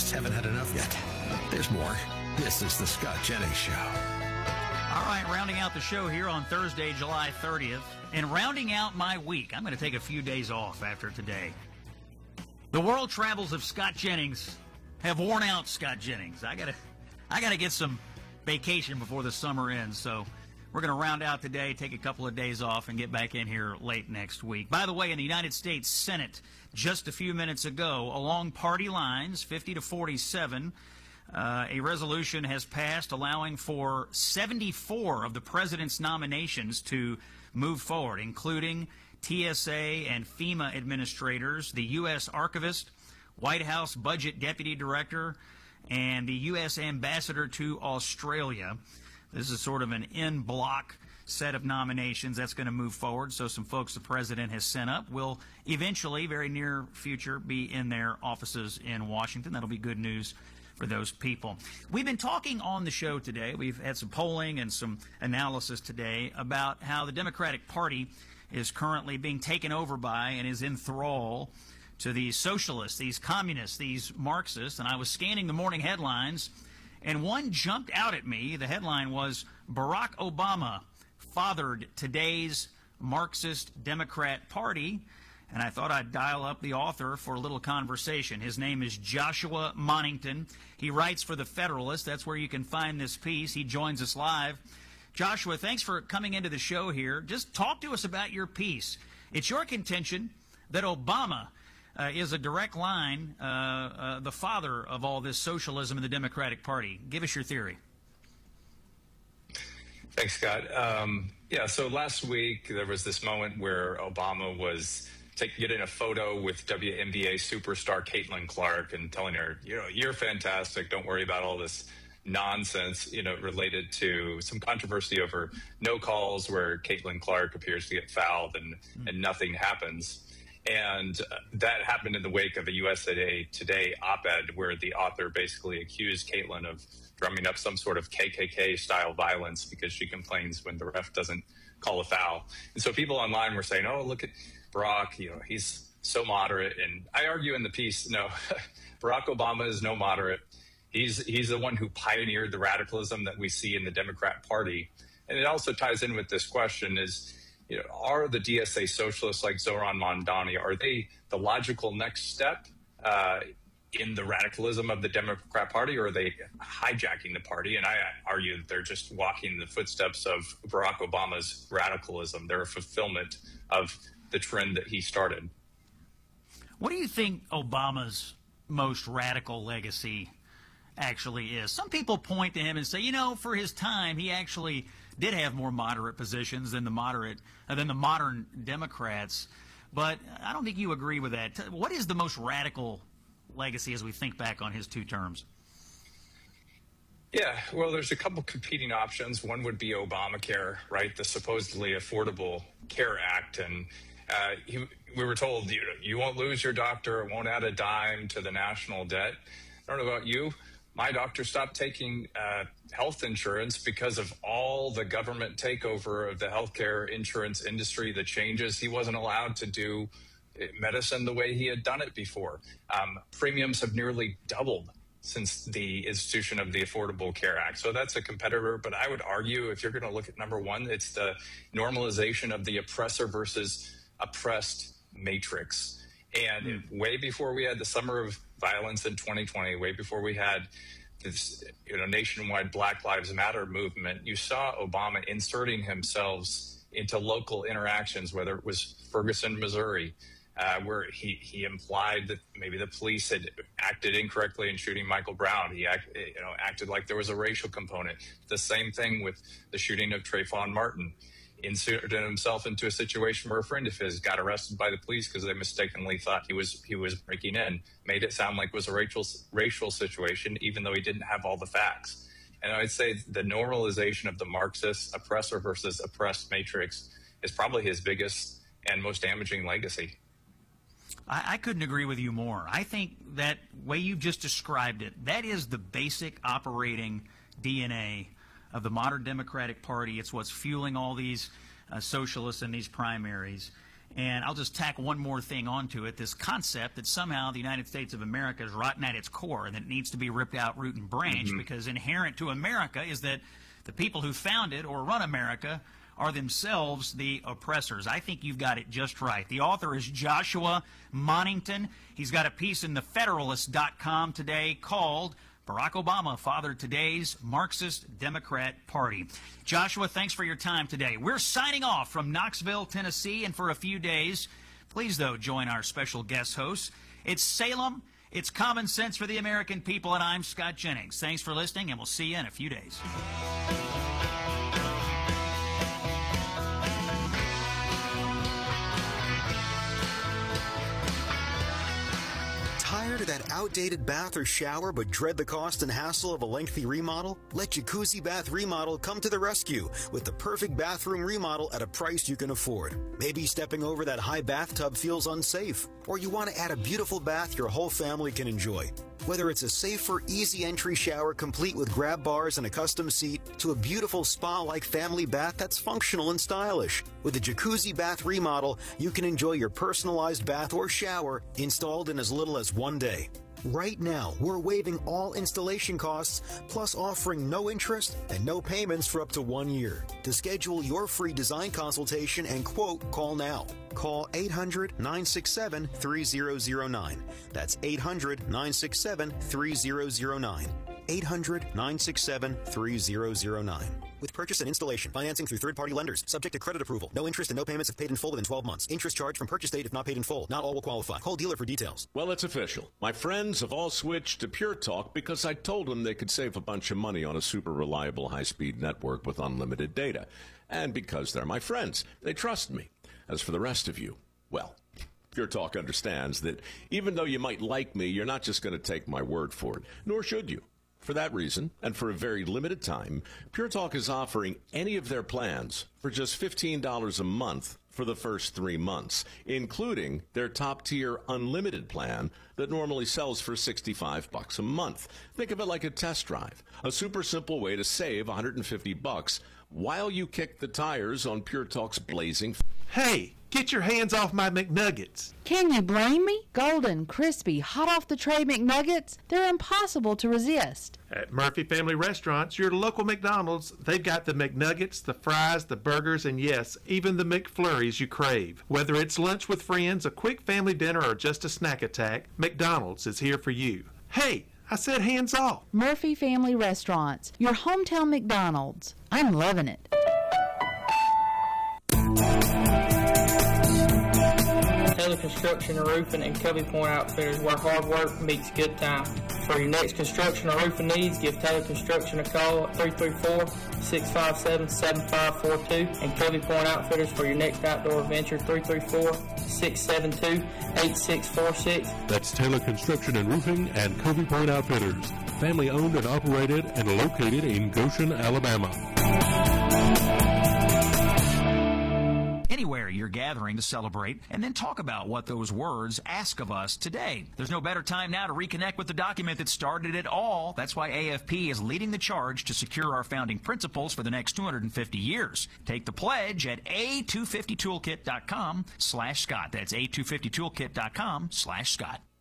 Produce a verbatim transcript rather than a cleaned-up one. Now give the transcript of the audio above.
just haven't had enough yet. There's more. This is the Scott Jennings Show. All right, rounding out the show here on Thursday, July thirtieth, and rounding out my week. I'm going to take a few days off after today. The world travels of Scott Jennings have worn out Scott Jennings. I gotta, I gotta get some vacation before the summer ends. So we're going to round out today, take a couple of days off, and get back in here late next week. By the way, in the United States Senate, just a few minutes ago, along party lines, fifty to forty-seven. Uh, a resolution has passed allowing for seventy-four of the president's nominations to move forward, including T S A and FEMA administrators, the U S Archivist, White House Budget Deputy Director, and the U S Ambassador to Australia. This is sort of an en-bloc set of nominations that's going to move forward. So some folks the president has sent up will eventually, very near future, be in their offices in Washington. That'll be good news for those people. We've been talking on the show today. We've had some polling and some analysis today about how the Democratic Party is currently being taken over by and is in thrall to these socialists, these communists, these Marxists. And I was scanning the morning headlines, and one jumped out at me. The headline was, Barack Obama fathered today's Marxist Democrat Party. And I thought I'd dial up the author for a little conversation. His name is Joshua Monington. He writes for The Federalist. That's where you can find this piece. He joins us live. Joshua, thanks for coming into the show here. Just talk to us about your piece. It's your contention that Obama uh, is a direct line, uh, uh, the father of all this socialism in the Democratic Party. Give us your theory. Thanks, Scott. Um, yeah, so last week there was this moment where Obama was Take, getting a photo with W N B A superstar Caitlin Clark and telling her, you know, you're fantastic. Don't worry about all this nonsense, you know, related to some controversy over no calls where Caitlin Clark appears to get fouled and, mm-hmm. and nothing happens. And uh, that happened in the wake of a U S A Today op-ed where the author basically accused Caitlin of drumming up some sort of K K K-style violence because she complains when the ref doesn't call a foul. And so people online were saying, oh, look at Barack, you know, he's so moderate. And I argue in the piece, no, Barack Obama is no moderate. He's he's the one who pioneered the radicalism that we see in the Democrat Party. And it also ties in with this question is, you know, are the D S A socialists like Zoran Mondani, are they the logical next step uh, in the radicalism of the Democrat Party, or are they hijacking the party? And I argue that they're just walking the footsteps of Barack Obama's radicalism. They're a fulfillment of the trend that he started. What do you think Obama's most radical legacy actually is? Some people point to him and say, you know, for his time, he actually did have more moderate positions than the moderate uh, than the modern Democrats. But I don't think you agree with that. What is the most radical legacy as we think back on his two terms? Yeah, well, there's a couple competing options. One would be Obamacare, right? The supposedly Affordable Care Act. And uh, he, we were told, you, you won't lose your doctor, it won't add a dime to the national debt. I don't know about you. My doctor stopped taking uh, health insurance because of all the government takeover of the healthcare insurance industry, the changes. He wasn't allowed to do medicine the way he had done it before. Um, premiums have nearly doubled since the institution of the Affordable Care Act. So that's a competitor. But I would argue, if you're going to look at number one, it's the normalization of the oppressor versus oppressed matrix. And mm. way before we had the summer of violence in twenty twenty, way before we had this, you know, nationwide Black Lives Matter movement, you saw Obama inserting himself into local interactions, whether it was Ferguson, Missouri, uh, where he, he implied that maybe the police had acted incorrectly in shooting Michael Brown. He act, you know, acted like there was a racial component. The same thing with the shooting of Trayvon Martin. Inserted himself into a situation where a friend of his got arrested by the police because they mistakenly thought he was he was breaking in. Made it sound like it was a racial racial situation, even though he didn't have all the facts. And I'd say the normalization of the Marxist oppressor versus oppressed matrix is probably his biggest and most damaging legacy. I, I couldn't agree with you more. I think that way you've just described it, that is the basic operating D N A of the modern Democratic Party. It's what's fueling all these uh, socialists in these primaries. And I'll just tack one more thing onto it, this concept that somehow the United States of America is rotten at its core and that it needs to be ripped out root and branch, mm-hmm. because inherent to America is that the people who found it or run America are themselves the oppressors. I think you've got it just right. The author is Joshua Monington. He's got a piece in the Federalist dot com today called Barack Obama Fathered Today's Marxist Democrat Party. Joshua, thanks for your time today. We're signing off from Knoxville, Tennessee, and for a few days, please, though, join our special guest hosts. It's Salem, it's common sense for the American people, and I'm Scott Jennings. Thanks for listening, and we'll see you in a few days. Tired of that outdated bath or shower but dread the cost and hassle of a lengthy remodel? Let Jacuzzi Bath Remodel come to the rescue with the perfect bathroom remodel at a price you can afford. Maybe stepping over that high bathtub feels unsafe, or you want to add a beautiful bath your whole family can enjoy. Whether it's a safer, easy entry shower complete with grab bars and a custom seat, to a beautiful spa-like family bath that's functional and stylish. With the Jacuzzi Bath Remodel, you can enjoy your personalized bath or shower installed in as little as one day. Right now, we're waiving all installation costs, plus offering no interest and no payments for up to one year. To schedule your free design consultation and quote, call now. Call eight hundred, nine six seven, three zero zero nine. That's eight hundred, nine six seven, three zero zero nine. eight hundred, nine six seven, three zero zero nine. With purchase and installation, financing through third-party lenders, subject to credit approval. No interest and no payments if paid in full within twelve months. Interest charged from purchase date if not paid in full. Not all will qualify. Call dealer for details. Well, it's official. My friends have all switched to Pure Talk because I told them they could save a bunch of money on a super reliable high-speed network with unlimited data. And because they're my friends, they trust me. As for the rest of you, well, Pure Talk understands that even though you might like me, you're not just going to take my word for it, nor should you. For that reason, and for a very limited time, Pure Talk is offering any of their plans for just fifteen dollars a month for the first three months, including their top-tier unlimited plan that normally sells for sixty-five bucks a month. Think of it like a test drive, a super simple way to save one hundred fifty bucks while you kick the tires on Pure Talk's blazing. Hey, get your hands off my McNuggets. Can you blame me? Golden, crispy, hot off the tray McNuggets, they're impossible to resist. At Murphy Family Restaurants, your local McDonald's, they've got the McNuggets, the fries, the burgers, and yes, even the McFlurries you crave. Whether it's lunch with friends, a quick family dinner, or just a snack attack, McDonald's is here for you. Hey, I said hands off. Murphy Family Restaurants, your hometown McDonald's. I'm loving it. Taylor Construction and Roofing and Covey Point Outfitters, where hard work meets good time. For your next construction or roofing needs, give Taylor Construction a call at three three four, six five seven, seven five four two and Covey Point Outfitters for your next outdoor adventure, three three four, six seven two, eight six four six. That's Taylor Construction and Roofing and Covey Point Outfitters, family owned and operated and located in Goshen, Alabama. Anywhere you're gathering to celebrate, and then talk about what those words ask of us today. There's no better time now to reconnect with the document that started it all. That's why A F P is leading the charge to secure our founding principles for the next two hundred fifty years. Take the pledge at A two fifty toolkit dot com slash Scott. That's A two fifty toolkit dot com slash Scott.